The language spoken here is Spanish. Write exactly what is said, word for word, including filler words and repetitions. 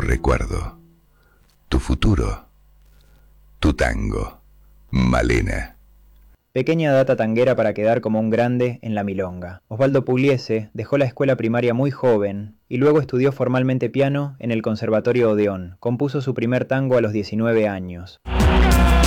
recuerdo, tu futuro, tu tango, Malena. Pequeña data tanguera para quedar como un grande en la milonga. Osvaldo Pugliese dejó la escuela primaria muy joven y luego estudió formalmente piano en el Conservatorio Odeón. Compuso su primer tango a los diecinueve años.